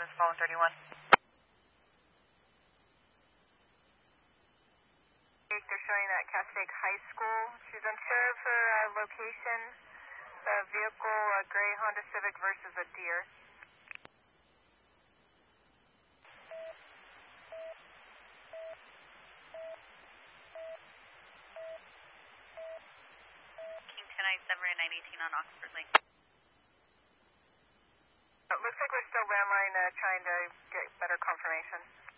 Office, phone 31. They're showing at Castaic High School. She's unsure of her location. The vehicle, a gray Honda Civic versus a deer. King 1097 and 918 on Oxford Lake. It looks like we're still landline trying to get better confirmation.